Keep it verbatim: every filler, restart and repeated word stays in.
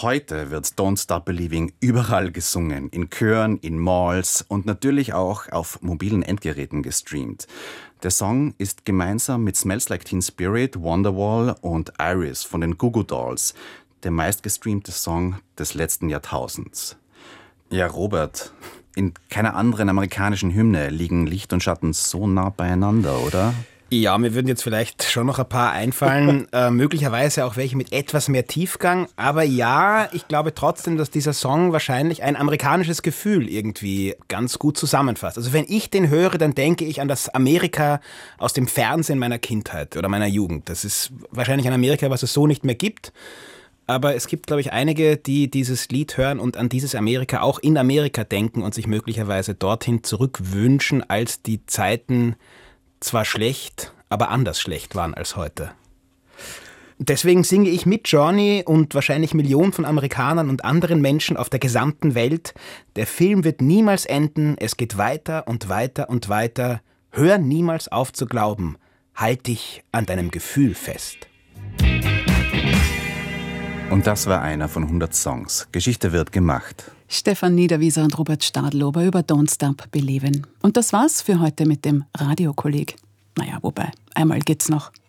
Heute wird Don't Stop Believing überall gesungen, in Chören, in Malls und natürlich auch auf mobilen Endgeräten gestreamt. Der Song ist gemeinsam mit Smells Like Teen Spirit, Wonderwall und Iris von den Goo Goo Dolls der meistgestreamte Song des letzten Jahrtausends. Ja, Robert, in keiner anderen amerikanischen Hymne liegen Licht und Schatten so nah beieinander, oder? Ja, mir würden jetzt vielleicht schon noch ein paar einfallen, äh, möglicherweise auch welche mit etwas mehr Tiefgang. Aber ja, ich glaube trotzdem, dass dieser Song wahrscheinlich ein amerikanisches Gefühl irgendwie ganz gut zusammenfasst. Also wenn ich den höre, dann denke ich an das Amerika aus dem Fernsehen meiner Kindheit oder meiner Jugend. Das ist wahrscheinlich ein Amerika, was es so nicht mehr gibt. Aber es gibt, glaube ich, einige, die dieses Lied hören und an dieses Amerika auch in Amerika denken und sich möglicherweise dorthin zurückwünschen, als die Zeiten zwar schlecht, aber anders schlecht waren als heute. Deswegen singe ich mit Johnny und wahrscheinlich Millionen von Amerikanern und anderen Menschen auf der gesamten Welt: Der Film wird niemals enden, es geht weiter und weiter und weiter. Hör niemals auf zu glauben, halt dich an deinem Gefühl fest. Und das war einer von hundert Songs. Geschichte wird gemacht. Stefan Niederwieser und Robert Stadlober über Don't Stop Believin'. Und das war's für heute mit dem Radiokolleg. Naja, wobei, einmal geht's noch.